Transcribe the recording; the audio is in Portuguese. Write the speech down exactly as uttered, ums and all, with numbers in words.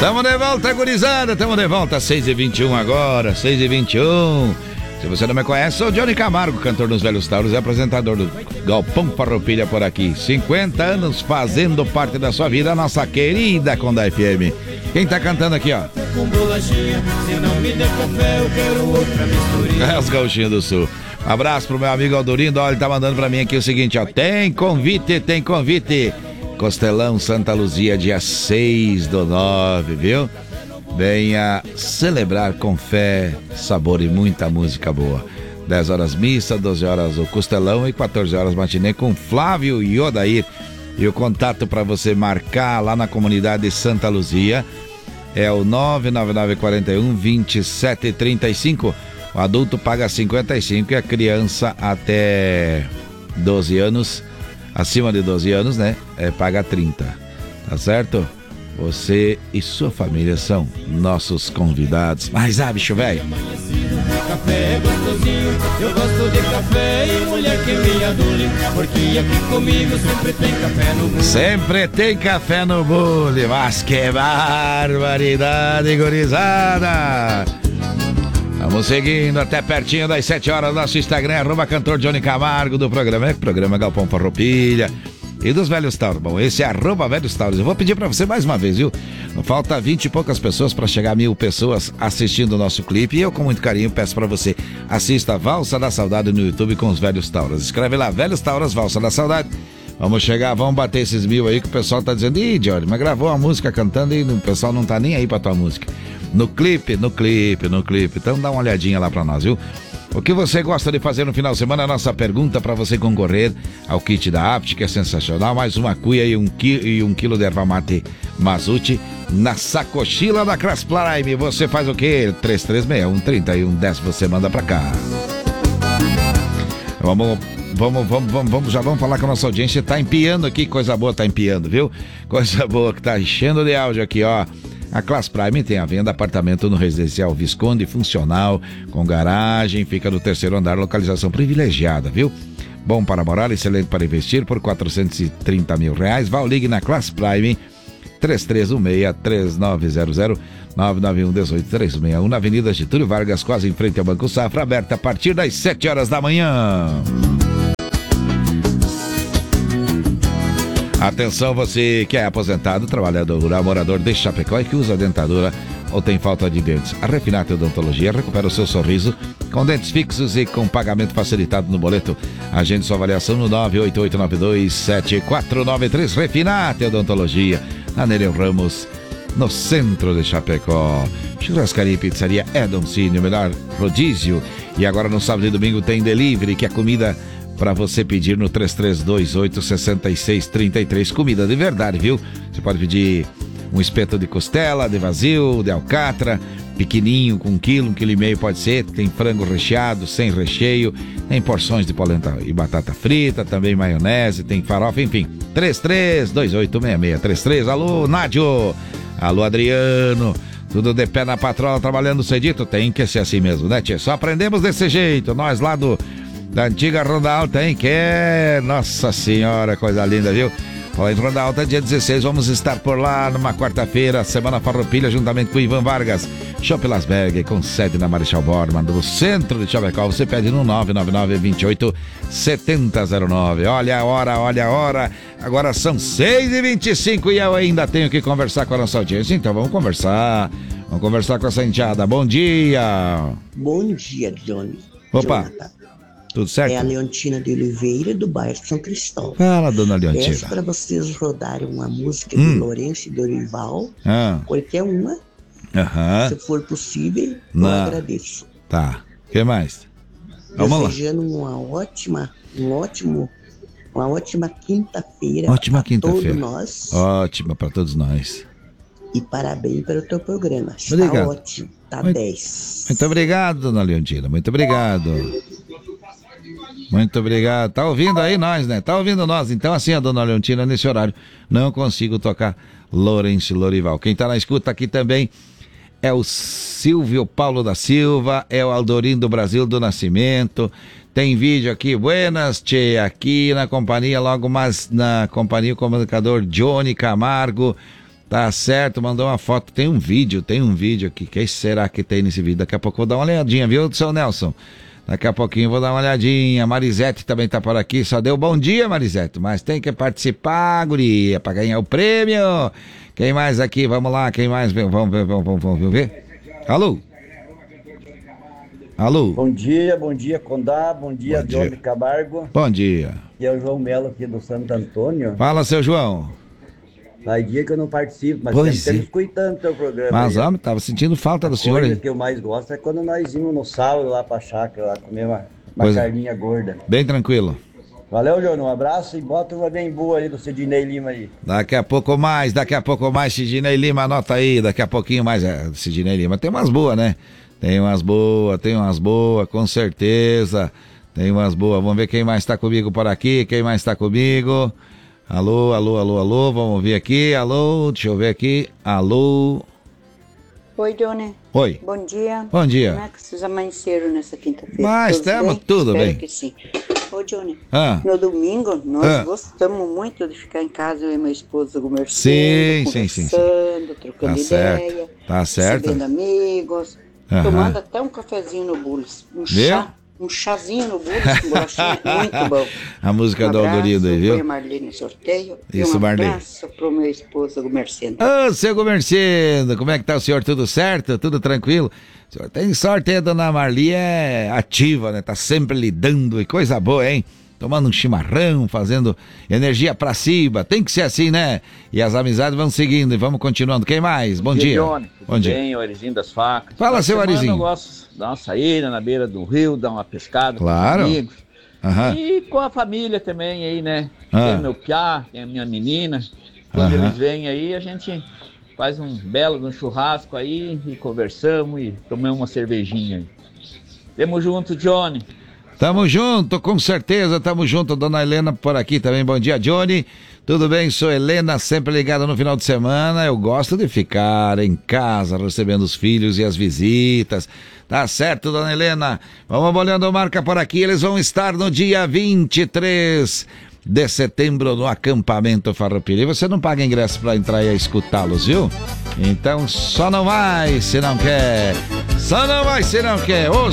Tamo de volta, gurizada, tamo de volta, seis e vinte e um agora, seis e vinte e um. Se você não me conhece, sou Johnny Camargo, cantor dos Velhos Tauros e apresentador do Galpão Farroupilha por aqui. cinquenta anos fazendo parte da sua vida, a nossa querida Conda F M. Quem tá cantando aqui, ó? É os gauchinhos do Sul. Um abraço pro meu amigo Aldorindo, olha, ele tá mandando pra mim aqui o seguinte, ó. Tem convite, tem convite. Costelão Santa Luzia, dia seis do nove, viu? Venha celebrar com fé, sabor e muita música boa. dez horas missa, doze horas o Costelão e quatorze horas matinê com Flávio e Odair. E o contato para você marcar lá na comunidade Santa Luzia é o nove nove nove quatro um, dois sete três cinco. O adulto paga cinquenta e cinco e a criança até doze anos, acima de doze anos, né, é, paga trinta. Tá certo? Você e sua família são nossos convidados. Mas ah, bicho velho. Café é gostosinho, eu gosto de café e mulher que me adule, porque aqui comigo sempre tem café no bule. Sempre tem café no bule, mas que barbaridade, gurizada. Vamos seguindo até pertinho das sete horas, nosso Instagram, arroba cantor Johnny Camargo, do programa, é programa Galpão Farroupilha e dos Velhos Tauros. Bom, esse é arroba Velhos Tauros. Eu vou pedir pra você mais uma vez, viu? Falta vinte e poucas pessoas pra chegar a mil pessoas assistindo o nosso clipe. E eu, com muito carinho, peço pra você, assista Valsa da Saudade no YouTube com os Velhos Tauros. Escreve lá, Velhos Tauros, Valsa da Saudade. Vamos chegar, vamos bater esses mil aí que o pessoal tá dizendo, ih, Johnny, mas gravou a música cantando e o pessoal não tá nem aí pra tua música. No clipe, no clipe, no clipe. Então dá uma olhadinha lá pra nós, viu? O que você gosta de fazer no final de semana? A nossa pergunta para você concorrer ao kit da Apt, que é sensacional. Mais uma cuia e um, qui- e um quilo de erva mate Mazuti na sacochila da Class Prime. Você faz o quê? três três seis um, três um um zero, você manda pra cá. Vamos, vamos, vamos, vamos, vamos, já vamos falar com a nossa audiência. Tá empiando aqui, coisa boa tá empiando, viu? Coisa boa que tá enchendo de áudio aqui, ó. A Class Prime tem à venda apartamento no residencial Visconde, funcional, com garagem, fica no terceiro andar, localização privilegiada, viu? Bom para morar, excelente para investir, por quatrocentos e trinta mil reais. Vá, ligue na Class Prime, três três um seis, três nove zero zero, nove nove um um oito três seis um, na Avenida Getúlio Vargas, quase em frente ao Banco Safra, aberta a partir das sete horas da manhã. Atenção, você que é aposentado, trabalhador rural, morador de Chapecó e que usa dentadura ou tem falta de dentes. A Refinate Odontologia recupera o seu sorriso com dentes fixos e com pagamento facilitado no boleto. Agende sua avaliação no nove oito oito nove dois sete quatro nove três. Refinate Odontologia, na Nereu Ramos, no centro de Chapecó. Churrascaria e pizzaria Edoncini, o melhor rodízio. E agora no sábado e domingo tem delivery, que é comida para você pedir no três três dois oito, seis seis três três. Comida de verdade, viu? Você pode pedir um espeto de costela, de vazio, de alcatra, pequenininho, com um quilo, um quilo e meio pode ser. Tem frango recheado, sem recheio, tem porções de polenta e batata frita, também maionese, tem farofa, enfim. três três dois oito seis seis três três. Alô, Nádio! Alô, Adriano! Tudo de pé na patrola, trabalhando cedito? Tem que ser assim mesmo, né, tia? Só aprendemos desse jeito. Nós lá do da antiga Ronda Alta, hein? Que é... Nossa Senhora, coisa linda, viu? Ó, em Ronda Alta, dia dezesseis, vamos estar por lá numa quarta-feira, Semana Farroupilha, juntamente com o Ivan Vargas. Shopping Las Vegas, com sede na Marechal Bormann, no centro de Chapecó. Você pede no nove nove nove, dois oito, sete zero zero nove. Olha a hora, olha a hora. Agora são seis e vinte e cinco e eu ainda tenho que conversar com a nossa audiência. Então vamos conversar. Vamos conversar com essa enteada. Bom dia. Bom dia, Johnny. Opa. Jonathan. Tudo certo? É a Leontina de Oliveira, do bairro São Cristóvão. Fala, dona Leontina. Peço para vocês rodarem uma música hum. de Lourenço e Dorival, ah. qualquer uma, uhum. se for possível, Não. eu agradeço. Tá, o que mais? Vamos Desejando lá. uma ótima, um ótimo, uma ótima quinta-feira. Ótima quinta-feira. Todos nós. Ótima para todos nós. E parabéns pelo teu programa. Está obrigado. ótimo, tá muito, dez. Muito obrigado, dona Leontina, muito obrigado. Muito obrigado. Tá ouvindo aí nós, né? Tá ouvindo nós. Então assim, a dona Leontina, nesse horário, não consigo tocar Lourenço Lorival. Quem tá na escuta aqui também é o Silvio Paulo da Silva, é o Aldorim do Brasil do Nascimento. Tem vídeo aqui, buenas, tchê, aqui na companhia, logo mais na companhia, o comunicador Johnny Camargo. Tá certo, mandou uma foto, tem um vídeo, tem um vídeo aqui, que será que tem nesse vídeo? Daqui a pouco eu vou dar uma olhadinha, viu, seu Nelson? Daqui a pouquinho eu vou dar uma olhadinha. Marisete também tá por aqui, só deu bom dia, Marisete, mas tem que participar, guria, pra ganhar o prêmio. Quem mais aqui? Vamos lá, quem mais? Vamos ver, vamos, vamos, vamos ver. Alô? Alô? Bom dia, bom dia, Condá, bom dia, Bom dia. Johnny Camargo. Bom dia. E é o João Melo aqui do Santo Antônio. Fala, seu João. Faz dia que eu não participo, mas Pois sempre é. estamos escutando o teu programa. Mas, aí. homem, tava sentindo falta do A senhor, coisa hein? que eu mais gosto é quando nós íamos no sábado lá pra chácara, lá comer uma, uma Pois é. carninha gorda. Bem tranquilo. Valeu, Johnny, um abraço e bota uma bem boa aí do Sidney Lima aí. Daqui a pouco mais, daqui a pouco mais, Sidney Lima, anota aí, daqui a pouquinho mais, é, Sidney Lima, tem umas boas, né? Tem umas boas, tem umas boas, com certeza, tem umas boas. Vamos ver quem mais tá comigo por aqui, quem mais tá comigo. Alô, alô, alô, alô, vamos ouvir aqui, alô, deixa eu ver aqui, alô. Oi, Johnny. Oi. Bom dia. Bom dia. Como é que vocês amanheceram nessa quinta-feira? Mas Todos estamos bem? tudo Espero bem. que sim. Ô, Johnny, Ah. no domingo nós Ah. gostamos muito de ficar em casa, eu e meu esposo conversando, Sim, sim, sim, sim. conversando, trocando Tá certo, ideia, tá certo. recebendo amigos, Aham. tomando até um cafezinho no Bulls, um Viu? chá, um chazinho no Bulls com bolachinha, muito bom. A música Um do abraço, Aldorido aí, põe a viu? Marlene no sorteio. Isso, e um Marlene. abraço pro meu esposo, o Mercendo. Ô, seu Gomercindo, como é que tá o senhor? Tudo certo? Tudo tranquilo? O senhor tem sorte, a dona Marli é ativa, né? Tá sempre lidando e coisa boa, hein? Tomando um chimarrão, fazendo energia pra cima. Tem que ser assim, né? E as amizades vão seguindo e vamos continuando. Quem mais? Bom dia. Johnny, tudo Bom dia. bem? O Arizinho das Facas. Fala, Toda seu semana Arizinho. Eu gosto de dar uma saída na beira do rio, dar uma pescada Claro. com os amigos. Aham. E com a família também aí, né? Ah. Tem meu piá, tem a minha menina. Quando Aham. eles vêm aí, a gente faz um belo um churrasco aí e conversamos e tomamos uma cervejinha aí. Tamo junto, Johnny. Tamo junto, com certeza, tamo junto. Dona Helena por aqui também. Bom dia, Johnny. Tudo bem? Sou Helena, sempre ligada no final de semana. Eu gosto de ficar em casa, recebendo os filhos e as visitas. Tá certo, Dona Helena? Vamos olhando a marca por aqui. Eles vão estar no dia vinte e três de setembro no acampamento Farroupilha. E você não paga ingresso para entrar e escutá-los, viu? Então só não vai se não quer. Só não vai se não quer. Ô,